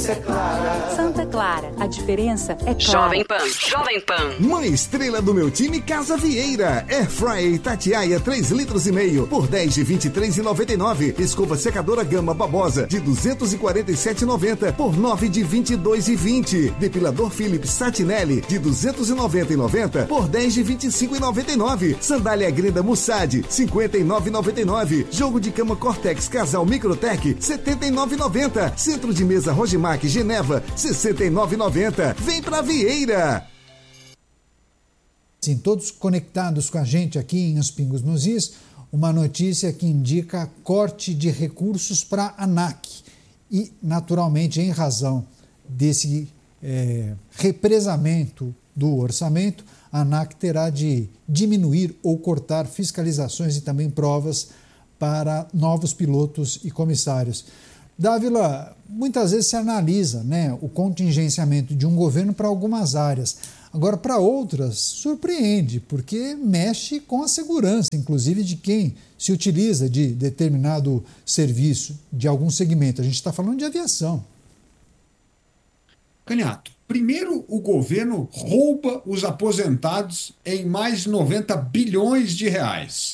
diferença é clara. Santa Clara, a diferença é clara. Jovem Pan, Jovem Pan. Uma estrela do meu time, Casa Vieira. Airfryer Itatiaia 3,5 litros por 10 de 23,99. Escova secadora Gama Babosa de 247,90 por 9 de 22,20. Depilador Philips Satinelli de 290,90 por 10 de 25,99. Sandália Grenda Mussad 59,99. Jogo de cama Cortex Casal Microtec 79,90. Centro de mesa Rogimac Geneva 69,90. Vem pra Vieira. Sim, todos conectados com a gente aqui em Os Pingos nos Is, uma notícia que indica corte de recursos para a ANAC. E, naturalmente, em razão desse represamento do orçamento, a ANAC terá de diminuir ou cortar fiscalizações e também provas para novos pilotos e comissários. Dávila, muitas vezes se analisa, né, o contingenciamento de um governo para algumas áreas. Agora, para outras, surpreende, porque mexe com a segurança, inclusive de quem se utiliza de determinado serviço, de algum segmento. A gente está falando de aviação. Caniato, primeiro o governo rouba os aposentados em mais de 90 bilhões de reais.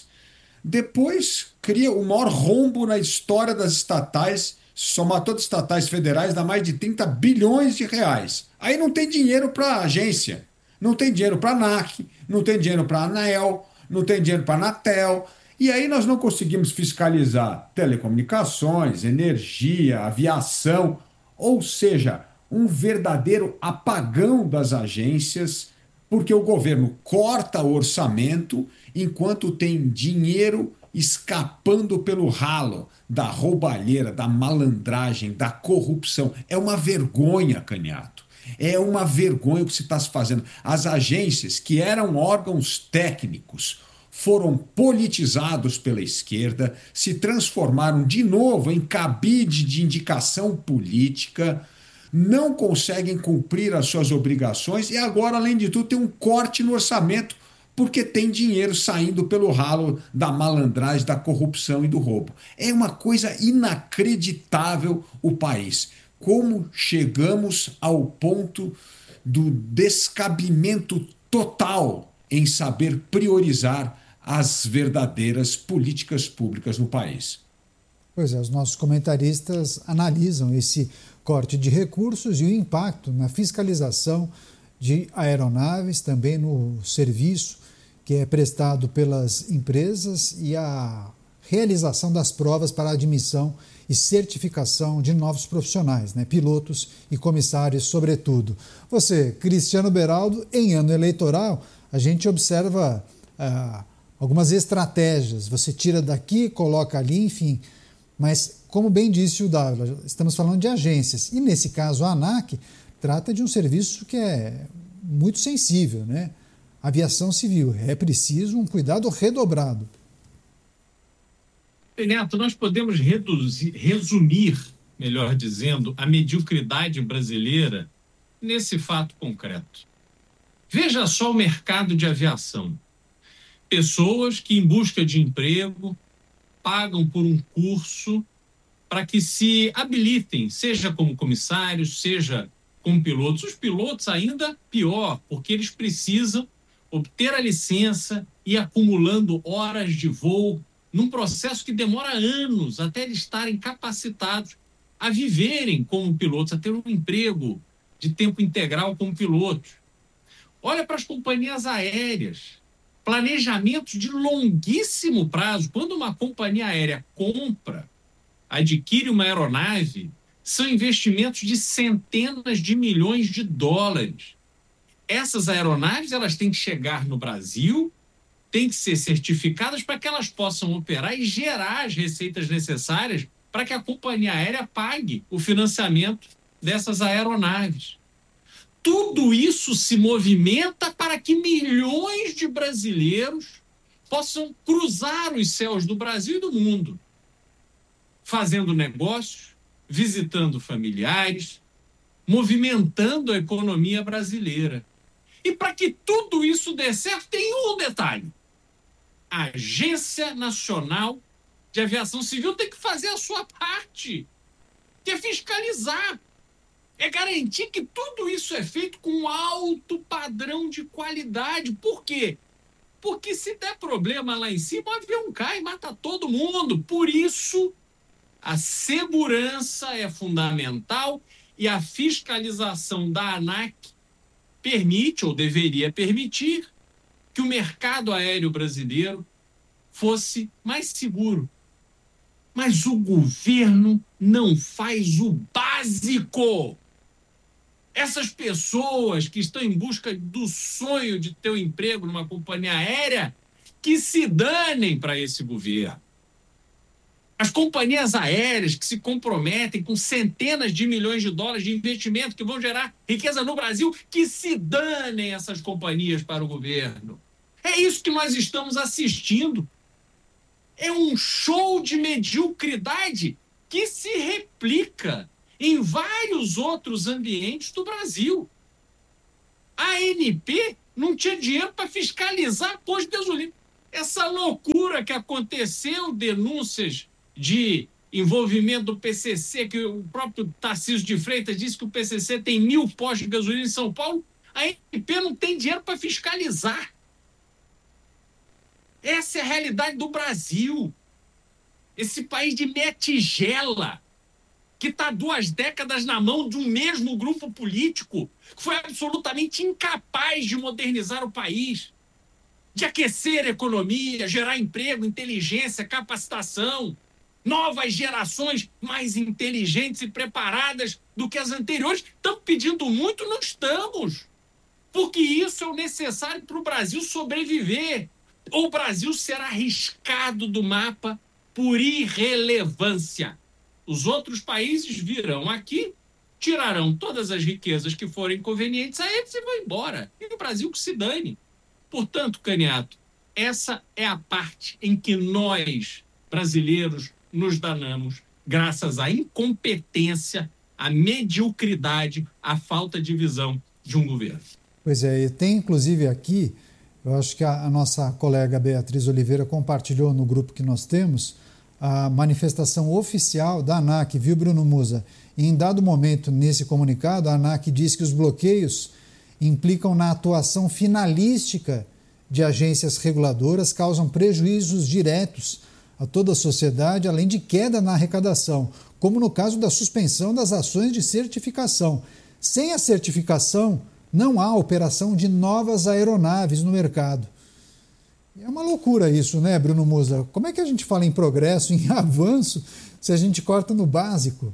Depois cria o maior rombo na história das estatais, somar todas as estatais federais, dá mais de 30 bilhões de reais. Aí não tem dinheiro para a agência, não tem dinheiro para a ANAC, não tem dinheiro para a ANAEL, não tem dinheiro para a Anatel. E aí nós não conseguimos fiscalizar telecomunicações, energia, aviação, ou seja, um verdadeiro apagão das agências, porque o governo corta o orçamento enquanto tem dinheiro escapando pelo ralo da roubalheira, da malandragem, da corrupção. É uma vergonha, Caniato. É uma vergonha o que se está se fazendo. As agências, que eram órgãos técnicos, foram politizados pela esquerda, se transformaram de novo em cabide de indicação política, não conseguem cumprir as suas obrigações e agora, além de tudo, tem um corte no orçamento porque tem dinheiro saindo pelo ralo da malandragem, da corrupção e do roubo. É uma coisa inacreditável o país. Como chegamos ao ponto do descabimento total em saber priorizar as verdadeiras políticas públicas no país. Pois é, os nossos comentaristas analisam esse corte de recursos e o impacto na fiscalização de aeronaves, também no serviço que é prestado pelas empresas e a realização das provas para admissão e certificação de novos profissionais, né? Pilotos e comissários, sobretudo. Você, Cristiano Beraldo, em ano eleitoral, a gente observa algumas estratégias. Você tira daqui, coloca ali, enfim. Mas, como bem disse o Dávila, estamos falando de agências. E, nesse caso, a ANAC trata de um serviço que é muito sensível, né? Aviação civil. É preciso um cuidado redobrado. Neto, nós podemos resumir, melhor dizendo, a mediocridade brasileira nesse fato concreto. Veja só o mercado de aviação. Pessoas que, em busca de emprego, pagam por um curso para que se habilitem, seja como comissários, seja como pilotos. Os pilotos ainda pior, porque eles precisam obter a licença e ir acumulando horas de voo num processo que demora anos até eles estarem capacitados a viverem como pilotos, a ter um emprego de tempo integral como pilotos. Olha para as companhias aéreas. Planejamentos de longuíssimo prazo. Quando uma companhia aérea compra, adquire uma aeronave, são investimentos de centenas de milhões de dólares. Essas aeronaves elas têm que chegar no Brasil, têm que ser certificadas para que elas possam operar e gerar as receitas necessárias para que a companhia aérea pague o financiamento dessas aeronaves. Tudo isso se movimenta para que milhões de brasileiros possam cruzar os céus do Brasil e do mundo, fazendo negócios, visitando familiares, movimentando a economia brasileira. E para que tudo isso dê certo, tem um detalhe. A Agência Nacional de Aviação Civil tem que fazer a sua parte, que é fiscalizar. É garantir que tudo isso é feito com um alto padrão de qualidade. Por quê? Porque se der problema lá em cima, o avião cai e mata todo mundo. Por isso, a segurança é fundamental e a fiscalização da ANAC permite, ou deveria permitir, que o mercado aéreo brasileiro fosse mais seguro. Mas o governo não faz o básico. Essas pessoas que estão em busca do sonho de ter um emprego numa companhia aérea, que se danem para esse governo. As companhias aéreas que se comprometem com centenas de milhões de dólares de investimento que vão gerar riqueza no Brasil, que se danem essas companhias para o governo. É isso que nós estamos assistindo. É um show de mediocridade que se replica em vários outros ambientes do Brasil. A ANP não tinha dinheiro para fiscalizar posto de gasolina. Essa loucura que aconteceu, denúncias de envolvimento do PCC, que o próprio Tarcísio de Freitas disse que o PCC tem 1.000 postos de gasolina em São Paulo, a ANP não tem dinheiro para fiscalizar. Essa é a realidade do Brasil. Esse país de meia tigela, que está 2 décadas na mão de um mesmo grupo político, que foi absolutamente incapaz de modernizar o país, de aquecer a economia, gerar emprego, inteligência, capacitação, novas gerações mais inteligentes e preparadas do que as anteriores. Estamos pedindo muito? Não estamos. Porque isso é o necessário para o Brasil sobreviver. Ou o Brasil será arriscado do mapa por irrelevância. Os outros países virão aqui, tirarão todas as riquezas que forem convenientes a eles e vão embora. E o Brasil que se dane. Portanto, Caniato, essa é a parte em que nós, brasileiros, nos danamos, graças à incompetência, à mediocridade, à falta de visão de um governo. Pois é, e tem inclusive aqui, eu acho que a nossa colega Beatriz Oliveira compartilhou no grupo que nós temos, a manifestação oficial da ANAC, viu, Bruno Musa? E em dado momento, nesse comunicado, a ANAC diz que os bloqueios implicam na atuação finalística de agências reguladoras, causam prejuízos diretos a toda a sociedade, além de queda na arrecadação, como no caso da suspensão das ações de certificação. Sem a certificação, não há operação de novas aeronaves no mercado. É uma loucura isso, né, Bruno Musa? Como é que a gente fala em progresso, em avanço, se a gente corta no básico?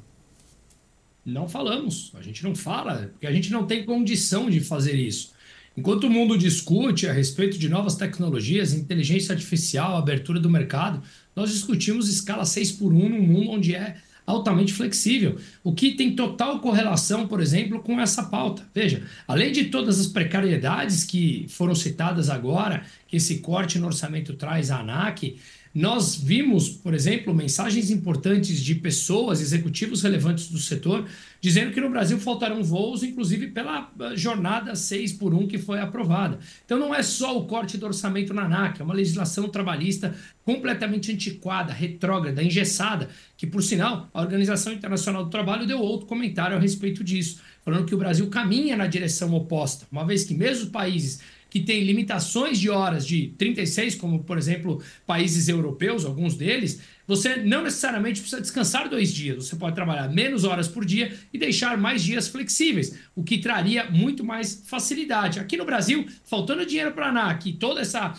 Não falamos, a gente não fala, porque a gente não tem condição de fazer isso. Enquanto o mundo discute a respeito de novas tecnologias, inteligência artificial, abertura do mercado, nós discutimos escala 6x1 num mundo onde é altamente flexível, o que tem total correlação, por exemplo, com essa pauta. Veja, além de todas as precariedades que foram citadas agora, que esse corte no orçamento traz à ANAC, nós vimos, por exemplo, mensagens importantes de pessoas, executivos relevantes do setor, dizendo que no Brasil faltarão voos, inclusive pela jornada 6x1 que foi aprovada. Então não é só o corte do orçamento na ANAC, é uma legislação trabalhista completamente antiquada, retrógrada, engessada, que, por sinal, a Organização Internacional do Trabalho deu outro comentário a respeito disso, falando que o Brasil caminha na direção oposta, uma vez que mesmo os países que têm limitações de horas de 36, como, por exemplo, países europeus, alguns deles, você não necessariamente precisa descansar 2 dias. Você pode trabalhar menos horas por dia e deixar mais dias flexíveis, o que traria muito mais facilidade. Aqui no Brasil, faltando dinheiro para a ANAC e toda essa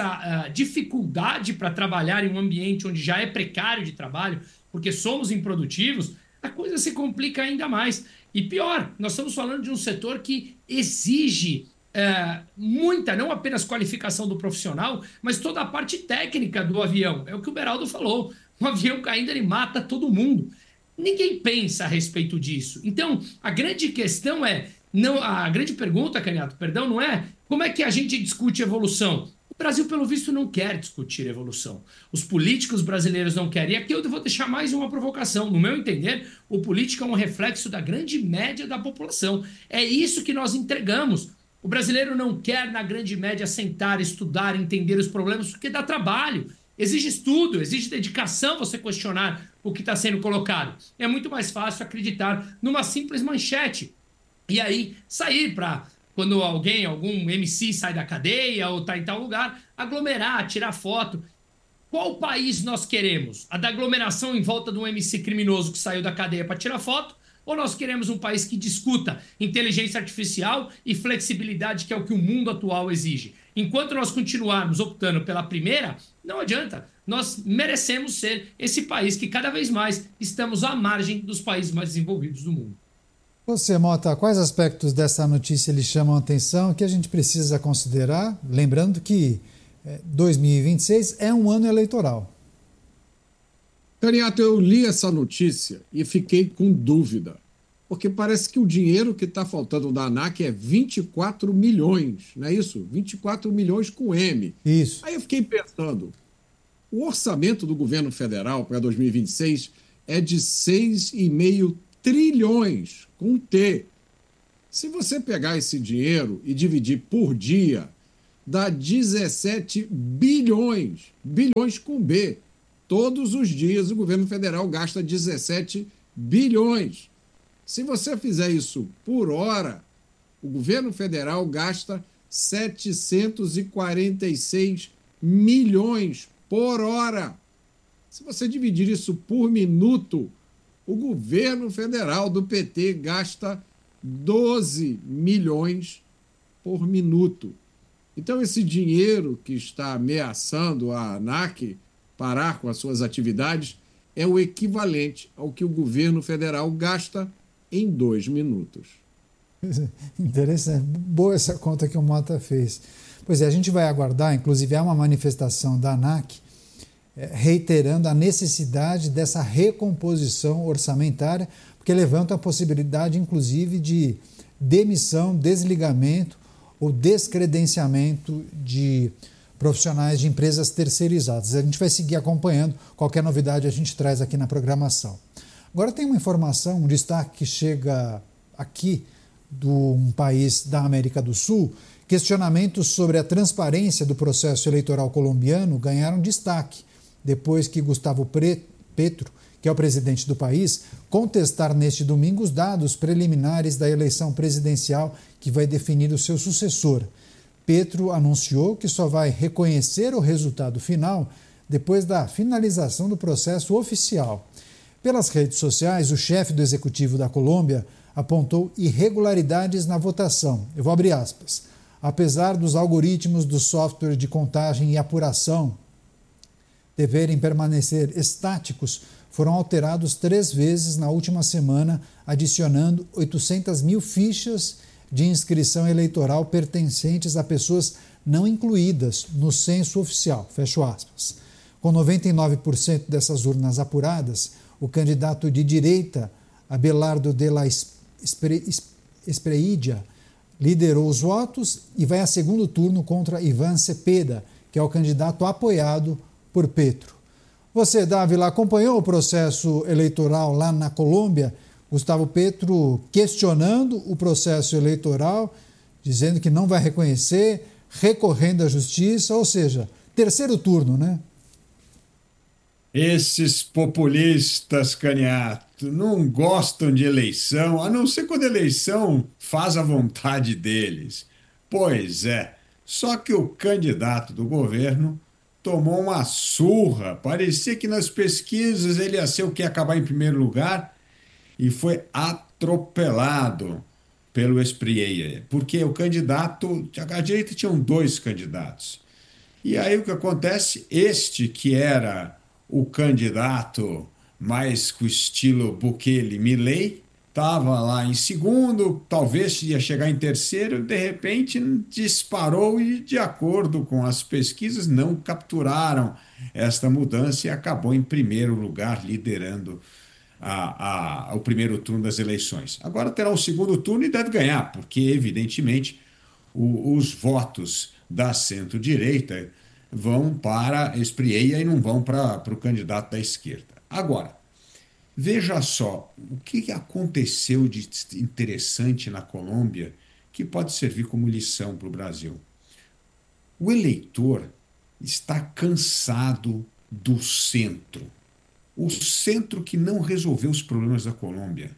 dificuldade para trabalhar em um ambiente onde já é precário de trabalho, porque somos improdutivos, a coisa se complica ainda mais. E pior, nós estamos falando de um setor que exige muita, não apenas qualificação do profissional, mas toda a parte técnica do avião. É o que o Beraldo falou. Um avião caindo, ele mata todo mundo. Ninguém pensa a respeito disso. Então, a grande questão a grande pergunta, Caniato, perdão, não é como é que a gente discute evolução. O Brasil, pelo visto, não quer discutir evolução. Os políticos brasileiros não querem. E aqui eu vou deixar mais uma provocação. No meu entender, o político é um reflexo da grande média da população. É isso que nós entregamos. O brasileiro não quer, na grande média, sentar, estudar, entender os problemas, porque dá trabalho. Exige estudo, exige dedicação você questionar o que está sendo colocado. É muito mais fácil acreditar numa simples manchete. E aí sair para, quando algum MC sai da cadeia ou está em tal lugar, aglomerar, tirar foto. Qual país nós queremos? A da aglomeração em volta de um MC criminoso que saiu da cadeia para tirar foto? Ou nós queremos um país que discuta inteligência artificial e flexibilidade, que é o que o mundo atual exige? Enquanto nós continuarmos optando pela primeira, não adianta. Nós merecemos ser esse país que cada vez mais estamos à margem dos países mais desenvolvidos do mundo. Você, Mota, quais aspectos dessa notícia lhe chamam a atenção que a gente precisa considerar? Lembrando que 2026 é um ano eleitoral. Caniato, eu li essa notícia e fiquei com dúvida, porque parece que o dinheiro que está faltando da ANAC é 24 milhões, não é isso? 24 milhões com M. Isso. Aí eu fiquei pensando, o orçamento do governo federal para 2026 é de 6,5 trilhões, com T. Se você pegar esse dinheiro e dividir por dia, dá 17 bilhões, bilhões com B. Todos os dias o governo federal gasta 17 bilhões. Se você fizer isso por hora, o governo federal gasta 746 milhões por hora. Se você dividir isso por minuto, o governo federal do PT gasta 12 milhões por minuto. Então, esse dinheiro que está ameaçando a ANAC parar com as suas atividades é o equivalente ao que o governo federal gasta em 2 minutos. Interessante. Boa essa conta que o Mota fez. Pois é, a gente vai aguardar, inclusive há uma manifestação da ANAC reiterando a necessidade dessa recomposição orçamentária, porque levanta a possibilidade, inclusive, de demissão, desligamento ou descredenciamento de profissionais de empresas terceirizadas. A gente vai seguir acompanhando, qualquer novidade a gente traz aqui na programação. Agora tem uma informação, um destaque que chega aqui de um país da América do Sul. Questionamentos sobre a transparência do processo eleitoral colombiano ganharam destaque depois que Gustavo Petro, que é o presidente do país, contestar neste domingo os dados preliminares da eleição presidencial que vai definir o seu sucessor. Petro anunciou que só vai reconhecer o resultado final depois da finalização do processo oficial. Pelas redes sociais, o chefe do executivo da Colômbia apontou irregularidades na votação. Eu vou abrir aspas. Apesar dos algoritmos do software de contagem e apuração deverem permanecer estáticos, foram alterados 3 vezes na última semana, adicionando 800 mil fichas de inscrição eleitoral pertencentes a pessoas não incluídas no censo oficial. Fecho aspas. Com 99% dessas urnas apuradas, o candidato de direita, Abelardo de la Espriella, liderou os votos e vai a segundo turno contra Iván Cepeda, que é o candidato apoiado por Petro. Você, Dávila, acompanhou o processo eleitoral lá na Colômbia? Gustavo Petro questionando o processo eleitoral, dizendo que não vai reconhecer, recorrendo à justiça, ou seja, terceiro turno, né? Esses populistas, Caniato, não gostam de eleição, a não ser quando a eleição faz a vontade deles. Pois é, só que o candidato do governo tomou uma surra. Parecia que nas pesquisas ele ia ser o que ia acabar em primeiro lugar e foi atropelado pelo Espriella, porque o candidato, à direita tinham 2 candidatos. E aí o que acontece? Este que era o candidato mais com o estilo Bukele-Milei, estava lá em segundo, talvez ia chegar em terceiro, de repente disparou e, de acordo com as pesquisas, não capturaram esta mudança e acabou em primeiro lugar, liderando o primeiro turno das eleições. Agora terá o segundo turno e deve ganhar, porque, evidentemente, os votos da centro-direita vão para Espriella e não vão para o candidato da esquerda. Agora, veja só, o que aconteceu de interessante na Colômbia que pode servir como lição para o Brasil. O eleitor está cansado do centro. o centro que não resolveu os problemas da Colômbia.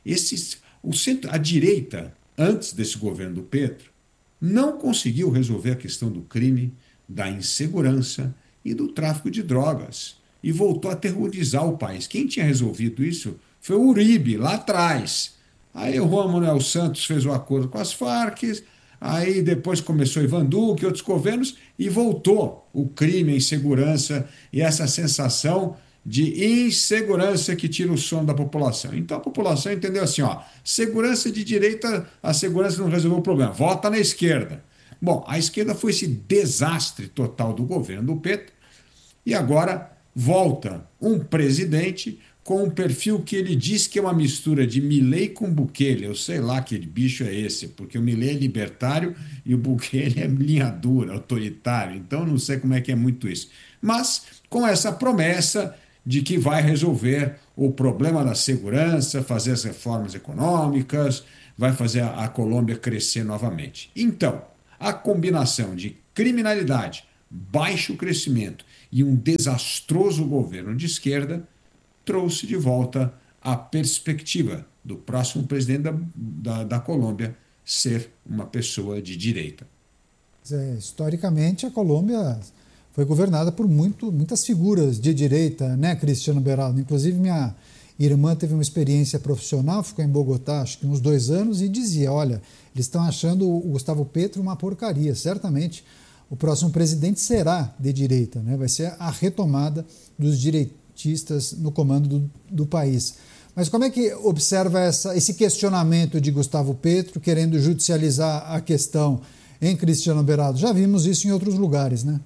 A direita, antes desse governo do Petro, não conseguiu resolver a questão do crime, da insegurança e do tráfico de drogas. E voltou a aterrorizar o país. Quem tinha resolvido isso foi o Uribe, lá atrás. Aí o Juan Manuel Santos fez um acordo com as Farc, aí depois começou Ivan Duque e outros governos, e voltou o crime, a insegurança e essa sensação de insegurança que tira o sono da população. Então a população entendeu assim, segurança de direita, a segurança não resolveu o problema, vota na esquerda. Bom, a esquerda foi esse desastre total do governo do Petro, e agora volta um presidente com um perfil que ele diz que é uma mistura de Milei com Bukele. Eu sei lá que bicho é esse, porque o Milei é libertário e o Bukele é linha dura, autoritário. Então não sei como é que é muito isso. Mas com essa promessa de que vai resolver o problema da segurança, fazer as reformas econômicas, vai fazer a Colômbia crescer novamente. Então, a combinação de criminalidade, baixo crescimento e um desastroso governo de esquerda trouxe de volta a perspectiva do próximo presidente da Colômbia ser uma pessoa de direita. Historicamente, a Colômbia foi governada por muitas figuras de direita, né, Cristiano Beraldo? Inclusive, minha irmã teve uma experiência profissional, ficou em Bogotá, acho que uns 2 anos, e dizia, olha, eles estão achando o Gustavo Petro uma porcaria. Certamente, o próximo presidente será de direita, né? Vai ser a retomada dos direitistas no comando do país. Mas como é que observa esse questionamento de Gustavo Petro querendo judicializar a questão em Cristiano Beraldo? Já vimos isso em outros lugares, né?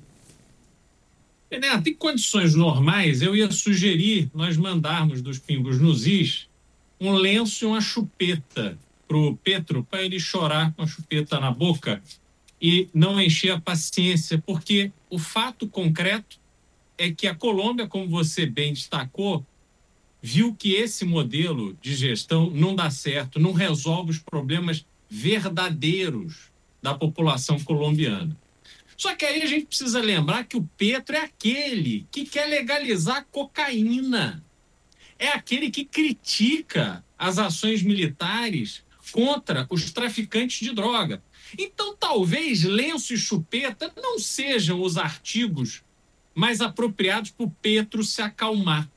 Neto, em condições normais, eu ia sugerir nós mandarmos dos Pingos nos Is um lenço e uma chupeta para o Petro, para ele chorar com a chupeta na boca e não encher a paciência, porque o fato concreto é que a Colômbia, como você bem destacou, viu que esse modelo de gestão não dá certo, não resolve os problemas verdadeiros da população colombiana. Só que aí a gente precisa lembrar que o Petro é aquele que quer legalizar a cocaína. É aquele que critica as ações militares contra os traficantes de droga. Então, talvez lenço e chupeta não sejam os artigos mais apropriados para o Petro se acalmar.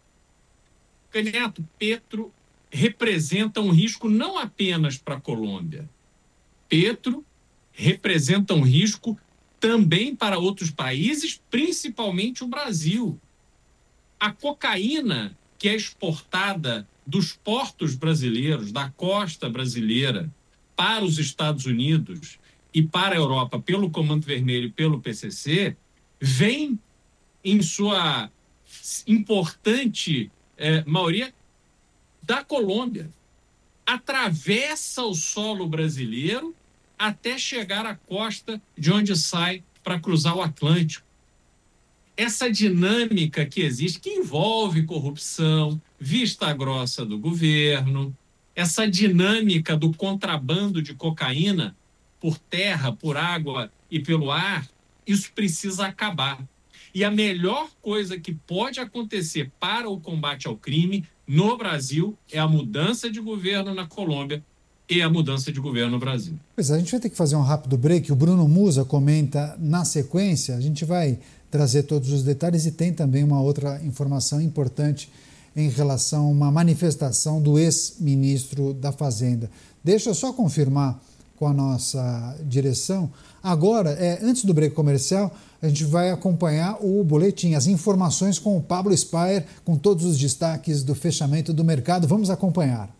Neto, Petro representa um risco não apenas para a Colômbia. Petro representa um risco também para outros países, principalmente o Brasil. A cocaína que é exportada dos portos brasileiros, da costa brasileira, para os Estados Unidos e para a Europa, pelo Comando Vermelho e pelo PCC, vem em sua importante maioria da Colômbia. Atravessa o solo brasileiro até chegar à costa de onde sai para cruzar o Atlântico. Essa dinâmica que existe, que envolve corrupção, vista grossa do governo, essa dinâmica do contrabando de cocaína por terra, por água e pelo ar, isso precisa acabar. E a melhor coisa que pode acontecer para o combate ao crime no Brasil é a mudança de governo na Colômbia e a mudança de governo no Brasil. Pois é, a gente vai ter que fazer um rápido break. O Bruno Musa comenta na sequência. A gente vai trazer todos os detalhes e tem também uma outra informação importante em relação a uma manifestação do ex-ministro da Fazenda. Deixa eu só confirmar com a nossa direção. Agora, antes do break comercial, a gente vai acompanhar o boletim, as informações com o Pablo Spyer, com todos os destaques do fechamento do mercado. Vamos acompanhar.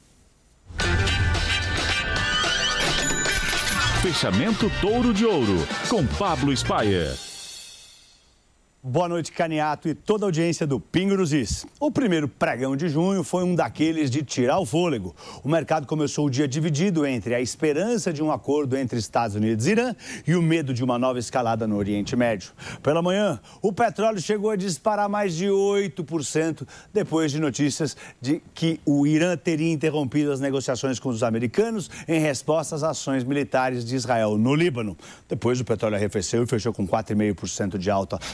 Fechamento Touro de Ouro, com Pablo Spyer. Boa noite, Caniato e toda a audiência do Pingo nos Is. O primeiro pregão de junho foi um daqueles de tirar o fôlego. O mercado começou o dia dividido entre a esperança de um acordo entre Estados Unidos e Irã e o medo de uma nova escalada no Oriente Médio. Pela manhã, o petróleo chegou a disparar mais de 8% depois de notícias de que o Irã teria interrompido as negociações com os americanos em resposta às ações militares de Israel no Líbano. Depois, o petróleo arrefeceu e fechou com 4,5% de alta aos 90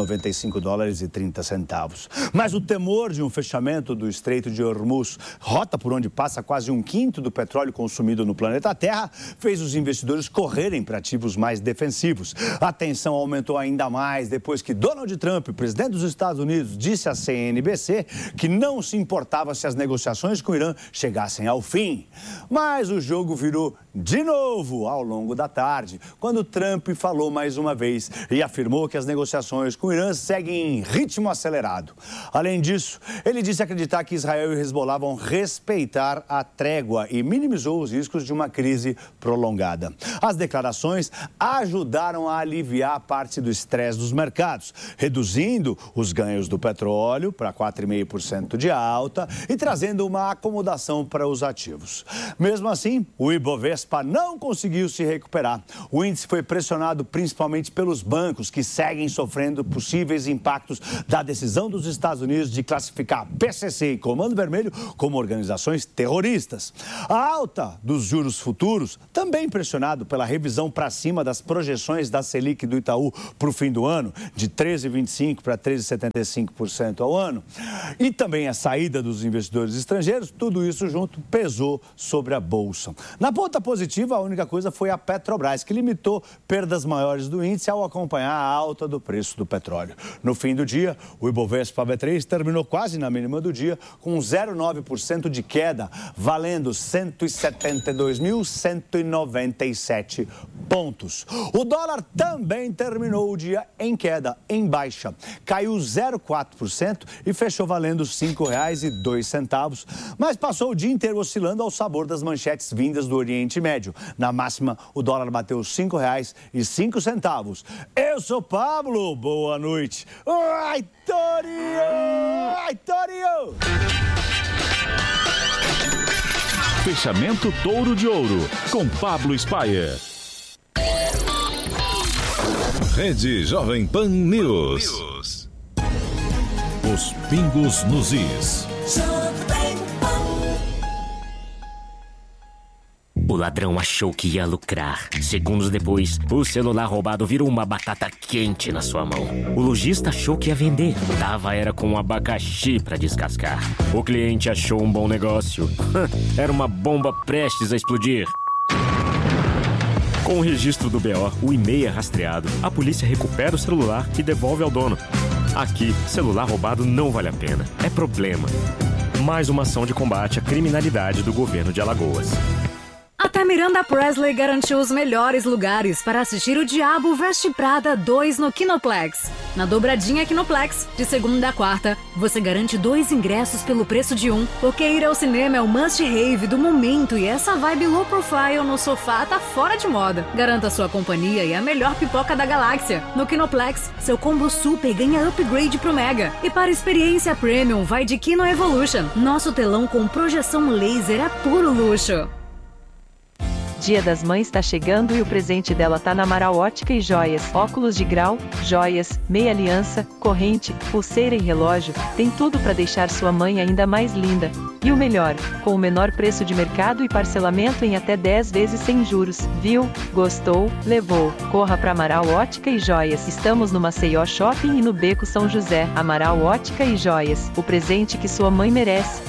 $95,30. Mas o temor de um fechamento do Estreito de Hormuz, rota por onde passa quase 1/5 do petróleo consumido no planeta Terra, fez os investidores correrem para ativos mais defensivos. A tensão aumentou ainda mais depois que Donald Trump, presidente dos Estados Unidos, disse à CNBC que não se importava se as negociações com o Irã chegassem ao fim. Mas o jogo virou de novo ao longo da tarde, quando Trump falou mais uma vez e afirmou que as negociações com o Irã seguem em ritmo acelerado. Além disso, ele disse acreditar que Israel e Hezbollah vão respeitar a trégua e minimizou os riscos de uma crise prolongada. As declarações ajudaram a aliviar parte do estresse dos mercados, reduzindo os ganhos do petróleo para 4,5% de alta e trazendo uma acomodação para os ativos. Mesmo assim, o Ibovespa não conseguiu se recuperar. O índice foi pressionado principalmente pelos bancos, que seguem sofrendo possíveis impactos da decisão dos Estados Unidos de classificar PCC e Comando Vermelho como organizações terroristas. A alta dos juros futuros, também pressionado pela revisão para cima das projeções da Selic do Itaú para o fim do ano, de 13,25% para 13,75% ao ano, e também a saída dos investidores estrangeiros, tudo isso junto pesou sobre a Bolsa. Na ponta positiva, a única coisa foi a Petrobras, que limitou perdas maiores do índice ao acompanhar a alta do preço do petróleo. No fim do dia, o Ibovespa B3 terminou quase na mínima do dia, com 0,9% de queda, valendo 172.197 pontos. O dólar também terminou o dia em queda, em baixa. Caiu 0,4% e fechou valendo R$ 5,02, mas passou o dia inteiro oscilando ao sabor das manchetes vindas do Oriente Médio. Na máxima, o dólar bateu R$ 5,05. Eu sou Pablo, boa noite. Ai, Torinho! Ai, Torinho! Fechamento Touro de Ouro, com Pablo Spyer. Rede Jovem Pan News. Os pingos nos is. O ladrão achou que ia lucrar. Segundos depois, o celular roubado virou uma batata quente na sua mão. O lojista achou que ia vender. Tava era com um abacaxi para descascar. O cliente achou um bom negócio. Era uma bomba prestes a explodir. Com o registro do BO, o e-mail é rastreado. A polícia recupera o celular e devolve ao dono. Aqui, celular roubado não vale a pena. É problema. Mais uma ação de combate à criminalidade do governo de Alagoas. Até Miranda Presley garantiu os melhores lugares para assistir O Diabo Veste Prada 2 no Kinoplex. Na dobradinha Kinoplex, de segunda a quarta, você garante 2 ingressos pelo preço de 1, porque ir ao cinema é o must-have do momento e essa vibe low profile no sofá tá fora de moda. Garanta sua companhia e a melhor pipoca da galáxia. No Kinoplex, seu combo super ganha upgrade pro Mega. E para experiência premium, vai de Kino Evolution. Nosso telão com projeção laser é puro luxo. Dia das Mães está chegando e o presente dela tá na Amaral Ótica e Joias. Óculos de grau, joias, meia aliança, corrente, pulseira e relógio. Tem tudo para deixar sua mãe ainda mais linda. E o melhor, com o menor preço de mercado e parcelamento em até 10 vezes sem juros. Viu? Gostou? Levou. Corra para Amaral Ótica e Joias. Estamos no Maceió Shopping e no Beco São José. Amaral Ótica e Joias. O presente que sua mãe merece.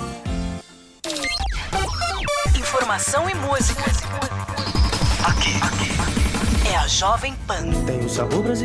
Informação e música. Aqui é a Jovem Pan. Tem o sabor brasileiro.